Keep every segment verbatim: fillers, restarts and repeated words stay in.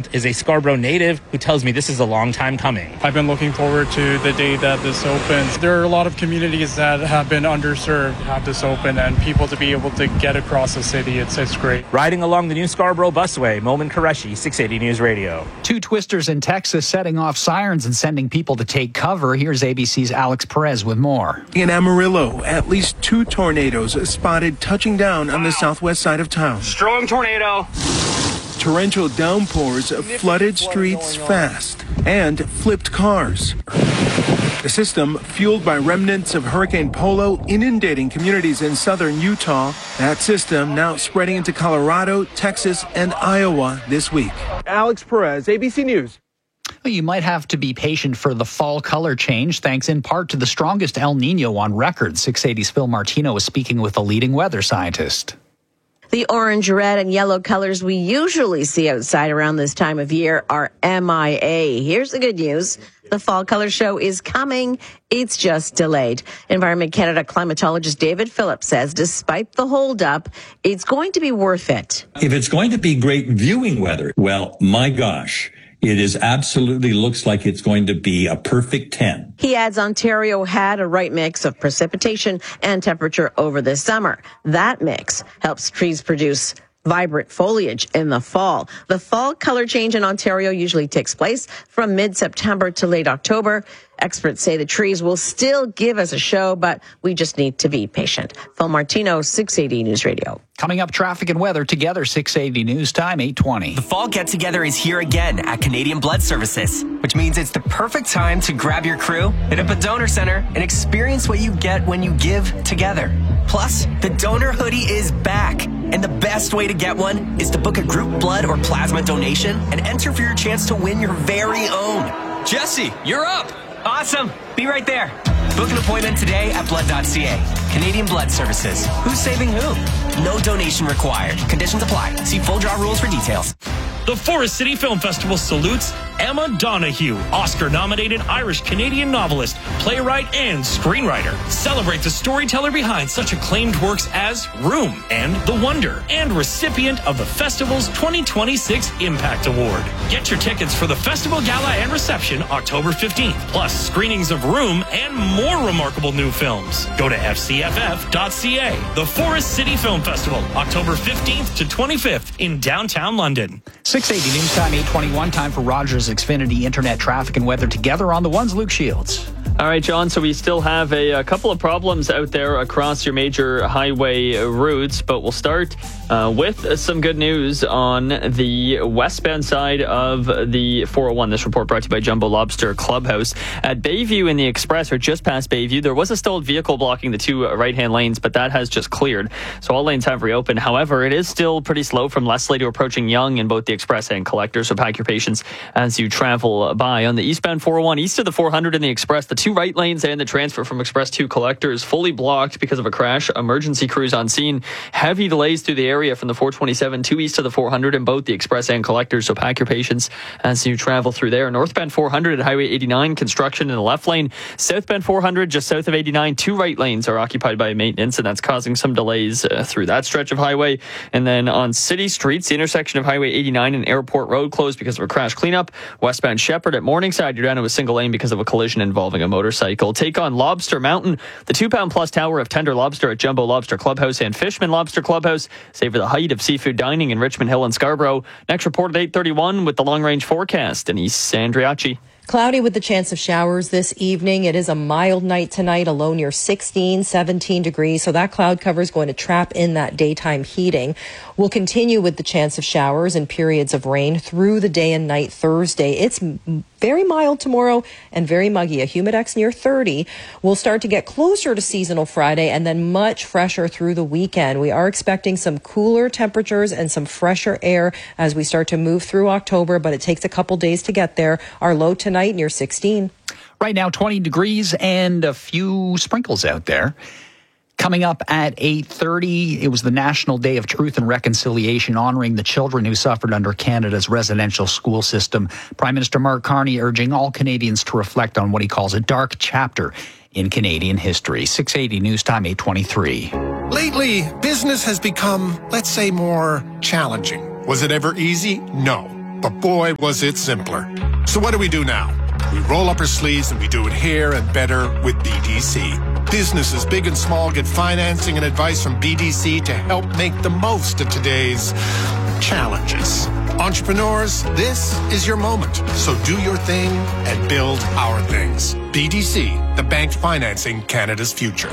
Holt is a Scarborough native who tells me this is a long time coming. I've been looking forward to the day that this opens. There are a lot of communities that have been underserved have this open, and people to be able to get across the city, it's, it's great. Riding along the new Scarborough busway, Momin Qureshi, six eighty News Radio. Two twisters in Texas setting off sirens and sending people to take cover. Here's A B C's Alex Perez with more. In Amarillo, at least two tornadoes spotted touching down on the southwest side of town. Strong tornado. Torrential downpours flooded streets fast and flipped cars. The system, fueled by remnants of Hurricane Polo, inundating communities in southern Utah. That system now spreading into Colorado, Texas, and Iowa this week. Alex Perez, A B C News. Well, you might have to be patient for the fall color change, thanks in part to the strongest El Nino on record. six eighty's Phil Martino was speaking with a leading weather scientist. The orange, red, and yellow colors we usually see outside around this time of year are M I A. Here's the good news. The fall color show is coming. It's just delayed. Environment Canada climatologist David Phillips says despite the holdup, it's going to be worth it. If it's going to be great viewing weather, well, my gosh. It is absolutely looks like it's going to be a perfect ten. He adds Ontario had a right mix of precipitation and temperature over the summer. That mix helps trees produce vibrant foliage in the fall. The fall color change in Ontario usually takes place from mid-September to late October. Experts say the trees will still give us a show, but we just need to be patient. Phil Martino, six eighty News Radio. Coming up, traffic and weather together, six eighty News Time, eight twenty. The fall get-together is here again at Canadian Blood Services, which means it's the perfect time to grab your crew, hit up a donor center, and experience what you get when you give together. Plus, the donor hoodie is back, and the best way to get one is to book a group blood or plasma donation and enter for your chance to win your very own. Jesse, you're up! Awesome. Be right there. Book an appointment today at blood dot c a. Canadian Blood Services. Who's saving who? No donation required. Conditions apply. See full draw rules for details. The Forest City Film Festival salutes Emma Donoghue, Oscar-nominated Irish-Canadian novelist, playwright, and screenwriter. Celebrate the storyteller behind such acclaimed works as Room and The Wonder, and recipient of the festival's twenty twenty-six Impact Award. Get your tickets for the festival gala and reception October fifteenth, plus screenings of Room and more remarkable new films. Go to f c f f dot c a. The Forest City Film Festival, October fifteenth to twenty-fifth in downtown London. six eighty News Time, eight twenty-one. Time for Rogers Xfinity Internet traffic and weather together on the ones. Luke Shields. All right, John, so we still have a, a couple of problems out there across your major highway routes, but we'll start uh, with some good news on the westbound side of the four oh one. This report brought to you by Jumbo Lobster Clubhouse. At Bayview in the Express, or just past Bayview, there was a stalled vehicle blocking the two right-hand lanes, but that has just cleared, so all lanes have reopened. However, it is still pretty slow from Leslie to approaching Yonge in both the Express and Collector, so pack your patience as you travel by. On the eastbound four oh one, east of the four hundred in the Express, the two right lanes and the transfer from Express to Collector is fully blocked because of a crash. Emergency crews on scene. Heavy delays through the area from the four twenty-seven to east of the four hundred in both the Express and Collector, so pack your patience as you travel through there. Northbound four hundred at Highway eighty-nine, construction in the left lane. Southbound four hundred, just south of eighty-nine, two right lanes are occupied by maintenance, and that's causing some delays uh, through that stretch of highway. And then on city streets, the intersection of Highway eighty-nine and Airport Road closed because of a crash cleanup. Westbound Shepherd at Morningside, you're down to a single lane because of a collision involving a motorcycle. Take on Lobster Mountain, the two-pound plus tower of tender lobster at Jumbo Lobster Clubhouse and Fishman Lobster Clubhouse. Savor the height of seafood dining in Richmond Hill and Scarborough. Next report at eight thirty-one with the long-range forecast. Denise Andriachi. Cloudy with the chance of showers this evening. It is a mild night tonight, a low near sixteen, seventeen degrees. So that cloud cover is going to trap in that daytime heating. We'll continue with the chance of showers and periods of rain through the day and night Thursday. It's very mild tomorrow and very muggy. A humidex near thirty. We'll start to get closer to seasonal Friday and then much fresher through the weekend. We are expecting some cooler temperatures and some fresher air as we start to move through October, but it takes a couple days to get there. Our low tonight near sixteen. Right now, twenty degrees and a few sprinkles out there. Coming up at eight thirty, it was the National Day of Truth and Reconciliation, honoring the children who suffered under Canada's residential school system. Prime Minister Mark Carney urging all Canadians to reflect on what he calls a dark chapter in Canadian history. six eighty News Time, eight twenty-three. Lately, business has become, let's say, more challenging. Was it ever easy? No. but boy, was it simpler. So what do we do now? We roll up our sleeves and we do it here and better with B D C. Businesses, big and small, get financing and advice from B D C to help make the most of today's challenges. Entrepreneurs, this is your moment. So do your thing and build our things. B D C, the bank financing Canada's future.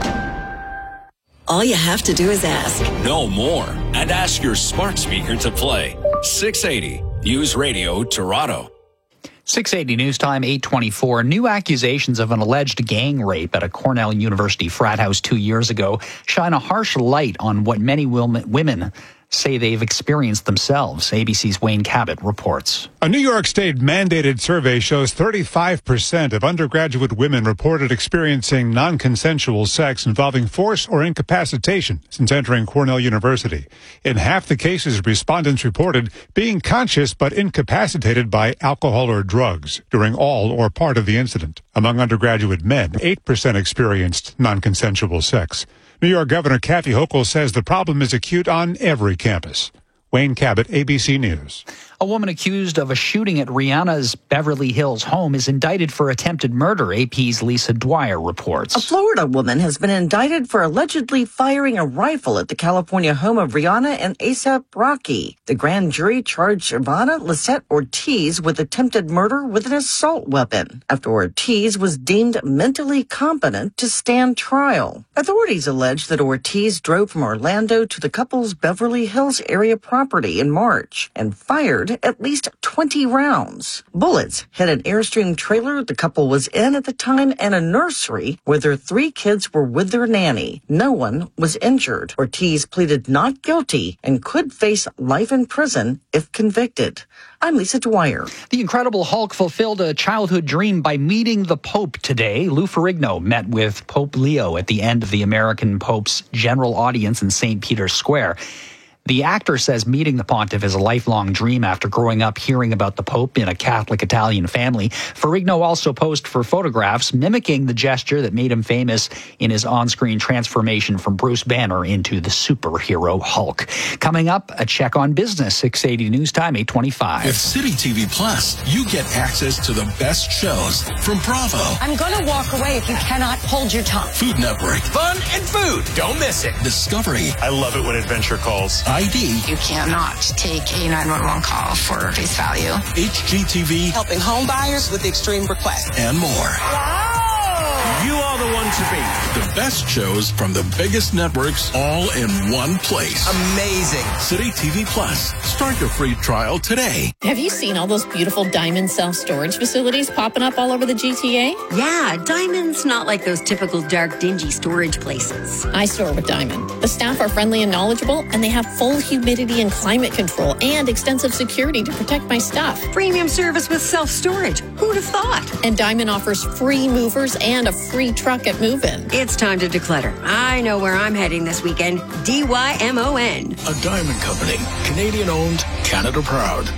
All you have to do is ask. Know more and ask your smart speaker to play. six eighty News Radio Toronto. six eighty News Time, eight twenty-four. New accusations of an alleged gang rape at a Cornell University frat house two years ago shine a harsh light on what many women say they've experienced themselves. A B C's Wayne Cabot reports. A New York State mandated survey shows thirty-five percent of undergraduate women reported experiencing non-consensual sex involving force or incapacitation since entering Cornell University. In half the cases, respondents reported being conscious but incapacitated by alcohol or drugs during all or part of the incident. Among undergraduate men, eight percent experienced non-consensual sex. New York Governor Kathy Hochul says the problem is acute on every campus. Wayne Cabot, A B C News. A woman accused of a shooting at Rihanna's Beverly Hills home is indicted for attempted murder, A P's Lisa Dwyer reports. A Florida woman has been indicted for allegedly firing a rifle at the California home of Rihanna and A$AP Rocky. The grand jury charged Ivana Lisette Ortiz with attempted murder with an assault weapon after Ortiz was deemed mentally competent to stand trial. Authorities allege that Ortiz drove from Orlando to the couple's Beverly Hills area property in March and fired at least twenty rounds. Bullets hit an Airstream trailer the couple was in at the time and a nursery where their three kids were with their nanny. No one was injured. Ortiz pleaded not guilty and could face life in prison if convicted. I'm Lisa Dwyer. The Incredible Hulk fulfilled a childhood dream by meeting the Pope today. Lou Ferrigno met with Pope Leo at the end of the American Pope's general audience in Saint Peter's Square. The actor says meeting the pontiff is a lifelong dream after growing up hearing about the Pope in a Catholic Italian family. Ferrigno also posed for photographs mimicking the gesture that made him famous in his on-screen transformation from Bruce Banner into the superhero Hulk. Coming up, a check on business, six eighty News Time, eight twenty-five. With City T V Plus, you get access to the best shows from Bravo. I'm going to walk away if you cannot hold your tongue. Food Network. Fun and food. Don't miss it. Discovery. I love it when adventure calls. I D. You cannot take a nine one one call for face value. H G T V. Helping home buyers with extreme requests. And more. Wow. You are the one to beat. The best shows from the biggest networks all in one place. Amazing. City T V Plus. Start your free trial today. Have you seen all those beautiful Diamond self-storage facilities popping up all over the G T A? Yeah, Diamond's not like those typical dark, dingy storage places. I store with Diamond. The staff are friendly and knowledgeable, and they have full humidity and climate control and extensive security to protect my stuff. Premium service with self-storage. Who'd have thought? And Diamond offers free movers and a free truck at move-in. It's time to declutter. I know where I'm heading this weekend. D Y M O N. A Diamond Company. Canadian-owned, Canada proud.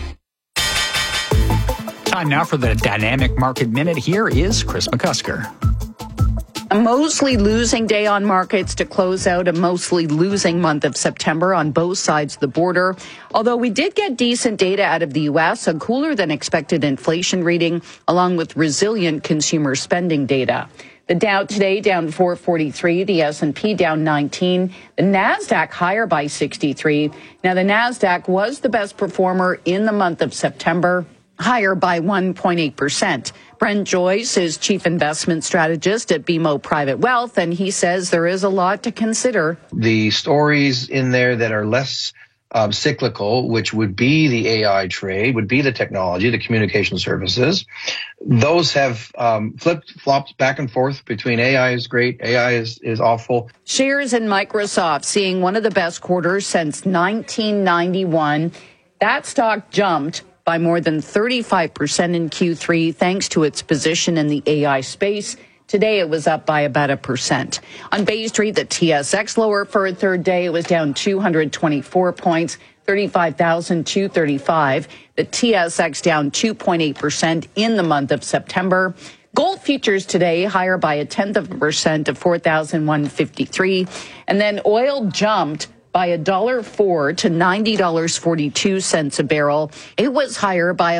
Time now for the Dynamic Market Minute. Here is Chris McCusker. A mostly losing day on markets to close out a mostly losing month of September on both sides of the border. Although we did get decent data out of the U S, a cooler than expected inflation reading, along with resilient consumer spending data. The Dow today down four forty-three, the S and P down nineteen, the NASDAQ higher by sixty-three. Now, the NASDAQ was the best performer in the month of September, higher by one point eight percent. Brent Joyce is chief investment strategist at B M O Private Wealth, and he says there is a lot to consider. The stories in there that are less um, cyclical, which would be the A I trade, would be the technology, the communication services, those have um, flipped, flopped back and forth between A I is great, A I is, is awful. Shares in Microsoft seeing one of the best quarters since nineteen ninety-one. That stock jumped by more than thirty-five percent in Q three, thanks to its position in the A I space. Today, it was up by about a percent. On Bay Street, the T S X lower for a third day. It was down two hundred twenty-four points, thirty-five thousand two hundred thirty-five. The T S X down two point eight percent in the month of September. Gold futures today higher by a tenth of a percent to four thousand one hundred fifty-three. And then oil jumped by one dollar four to ninety dollars and forty-two cents a barrel. It was higher by